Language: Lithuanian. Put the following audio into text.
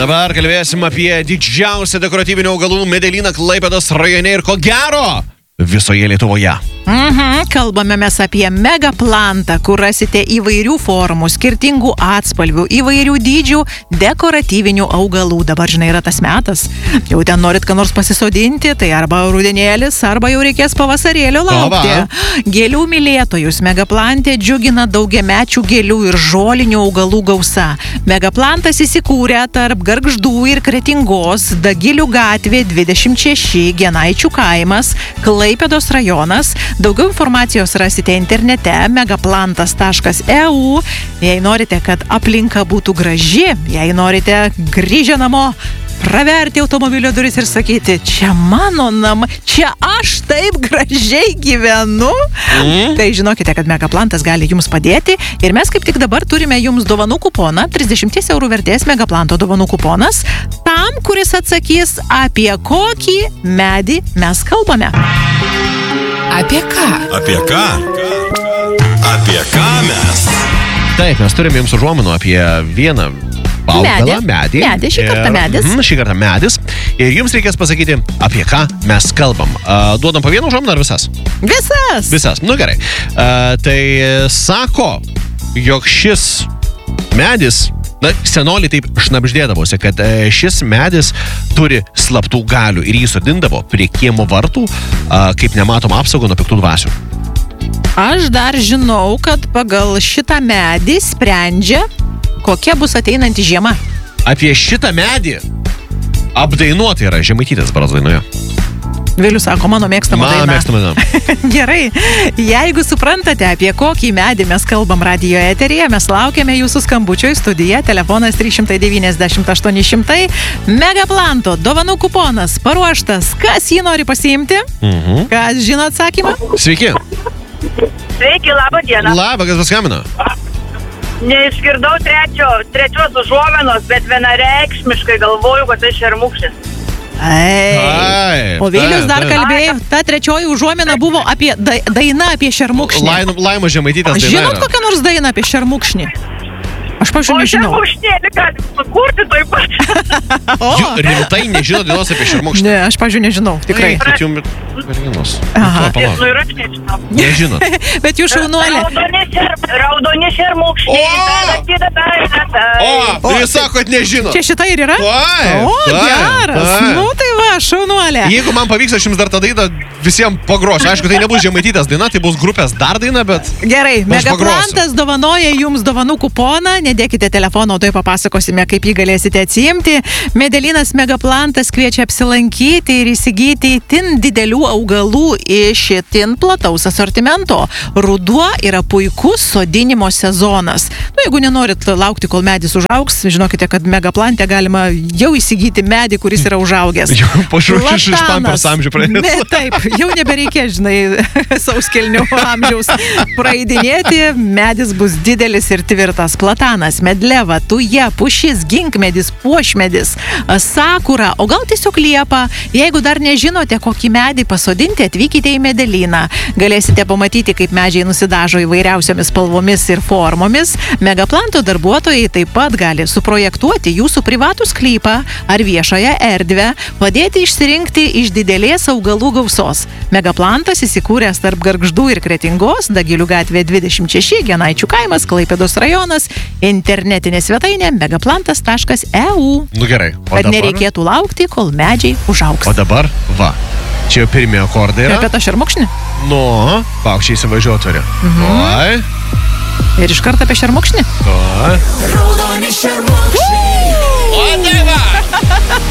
dabar kalbėsim apie didžiausią dekoratyvinių augalų medelyną Klaipėdos rajone ir ko gero visoje Lietuvoje. Kalbame mes apie megaplantą, kur rasite įvairių formų, skirtingų atspalvių, įvairių dydžių dekoratyvinių augalų. Dabar, žinai, yra tas metas. Jau ten norit ką nors pasisodinti, tai arba rudenėlis, arba jau reikės pavasarėlio laukti. Gėlių mylėtojus megaplantė džiugina daugiamečių gėlių ir žolinių augalų gausa. Megaplantas įsikūrė tarp Gargždų ir Kretingos, Dagilių gatvė 26, Genaičių kaimas, Klaipėdos rajonas. Daugiau informacijos rasite internete megaplantas.eu. Jei norite, kad aplinka būtų graži, jei norite grįžę namo praverti automobilio duris ir sakyti, čia mano namai, čia aš taip gražiai gyvenu, tai žinokite, kad Megaplantas gali jums padėti. Ir mes kaip tik dabar turime jums dovanų kuponą, 30 eurų vertės Megaplanto dovanų kuponas, tam, kuris atsakys, apie kokį medį mes kalbame. Apie ką? Apie ką? Apie ką mes? Taip, mes turime jums užuominų apie vieną augalą, medį. Šį kartą medis. Šį kartą medis. Ir jums reikės pasakyti, apie ką mes kalbam. Duodam po vieną užuominą ar visas? Visas. Nu gerai. Tai sako, jog šis medis, senoliai taip šnabždėdavosi, kad šis medis turi slaptų galių ir jį sodindavo prie kiemo vartų, kaip nematom apsaugą nuo piktų dvasių. Aš dar žinau, kad pagal šitą medį sprendžia, kokia bus ateinanti žiema. Apie šitą medį apdainuota yra Žemaitytės berods dainoje. Vilius sako, mano mėgstama daina. Mano mėgstama daina. Gerai, jeigu suprantate, apie kokį medį mes kalbam radijo eteryje, mes laukiame jūsų skambučio į studiją, telefonas 390 800, Megaplanto dovanų kuponas paruoštas. Kas jį nori pasiimti? Kas žino atsakymą? Sveiki. Sveiki, labą dieną. Labą, kas paskambino? Neišgirdau trečios užuomenos, bet vienareikšmiškai galvoju, kad tai šermukšnis. O Vilius dar kalbėjo, ta trečioji užuomina buvo apie daina apie šermukšnį. Laimo Žemaitytės daina. Žinot kokią nors dainą apie šermukšnį? Aš pažiūrėjau, nežinau. O šermukšnėlį gali sukurti taip pat. Rimtai nežinot dainos apie šermukšnį? Ne, aš pažiūrėjau, nežinau, tikrai. Bet jums merginos. Nu ir aš nežinau. Nežinot. Bet jūs šaunuolė. Raudoni šermukšniai. Tai jūs sakot nežinot. Čia šita ir yra? Geras. Nu tai va, šaunuolė. Jeigu man pavyks, aš jums dar tą dainą visiems pagrosiu. Aišku, tai nebus Žemaitytės daina, tai bus grupės dar daina, bet... Gerai, Megaplantas dovanoja jums dovanų kuponą. Nedėkite telefono, tai papasakosime, kaip jį galėsite atsiimti. Medelynas Megaplantas kviečia apsilankyti ir įsigyti itin didelių augalų iš itin plataus asortimento. Ruduo yra puikus sodinimo sezonas. Jeigu nenorit laukti, kol medis užaugs, žinokite, kad Megaplante galima jau įsigyti medį, kuris yra užaugęs. Jau pašaučiu iš pampers amžių praeidės. Taip, jau nebereikia, žinai, sauskelnių amžiaus praeidinėti. Medis bus didelis ir tvirtas. Platanas, medleva, tuja, pušis, ginkmedis, puošmedis, sakura, o gal tiesiog liepa. Jeigu dar nežinote, kokį medį pasodinti, atvykite į Medelyną. Galėsite pamatyti, kaip medžiai nusidažo įvairiausiomis spalvomis ir formomis. Megaplanto darbuotojai taip pat gali suprojektuoti jūsų privatų sklypą ar viešąją erdvę, padėti išsirinkti iš didelės augalų gausos. Megaplantas įsikūręs tarp Gargždų ir Kretingos, Dagilių gatvė 26, Genaičių kaimas, Klaipėdos rajonas, internetinė svetainė megaplantas.eu. Nu gerai. Kad nereikėtų laukti, kol medžiai užaugs. O dabar, va, čia jau pirmie akordai yra. Apie tą šermukšnį? Nu, paukščiai įsivažiuotori. Ir iš karto apie šermukšnį? Raudoni šermukšniai.